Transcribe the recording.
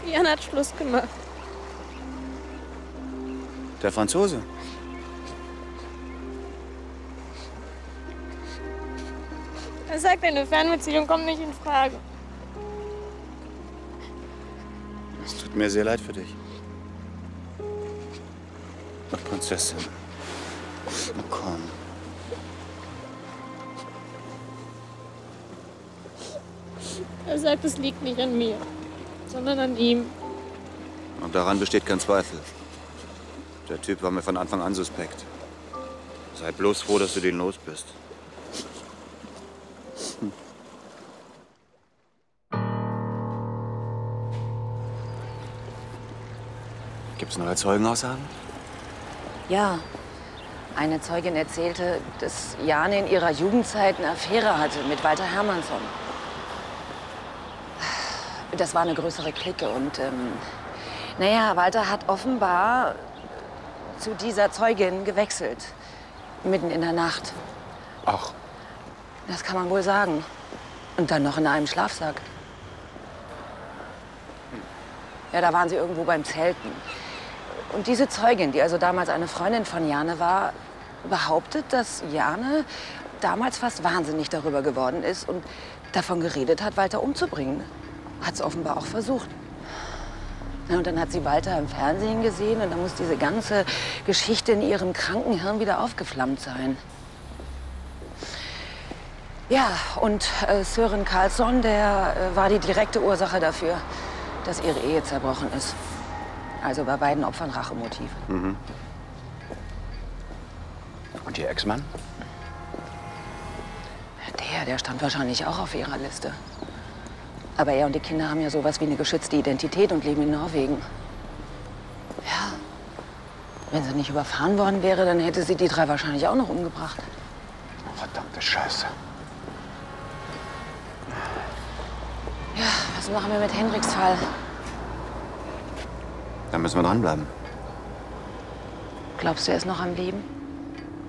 Jan hat Schluss gemacht. Der Franzose? Er sagt, eine Fernbeziehung kommt nicht in Frage. Es tut mir sehr leid für dich. Ach, Prinzessin. Na komm. Er sagt, es liegt nicht an mir, sondern an ihm. Und daran besteht kein Zweifel. Der Typ war mir von Anfang an suspekt. Sei bloß froh, dass du den los bist. Gibt's neue Zeugenaussagen? Ja. Eine Zeugin erzählte, dass Jane in ihrer Jugendzeit eine Affäre hatte mit Walter Hermannsson. Das war eine größere Clique und, naja, Walter hat offenbar zu dieser Zeugin gewechselt. Mitten in der Nacht. Ach. Das kann man wohl sagen. Und dann noch in einem Schlafsack. Ja, da waren sie irgendwo beim Zelten. Und diese Zeugin, die also damals eine Freundin von Jane war, behauptet, dass Jane damals fast wahnsinnig darüber geworden ist und davon geredet hat, Walter umzubringen. Hat es offenbar auch versucht. Ja, und dann hat sie Walter im Fernsehen gesehen und dann muss diese ganze Geschichte in ihrem kranken Hirn wieder aufgeflammt sein. Ja, und Sören Karlsson, der war die direkte Ursache dafür, dass ihre Ehe zerbrochen ist. Also bei beiden Opfern Rachemotiv. Mhm. Und ihr Ex-Mann? Der stand wahrscheinlich auch auf ihrer Liste. Aber er und die Kinder haben ja sowas wie eine geschützte Identität und leben in Norwegen. Ja, wenn sie nicht überfahren worden wäre, dann hätte sie die drei wahrscheinlich auch noch umgebracht. Oh, verdammte Scheiße. Ja, was machen wir mit Henriks Fall? Da müssen wir dranbleiben. Glaubst du, er ist noch am Leben?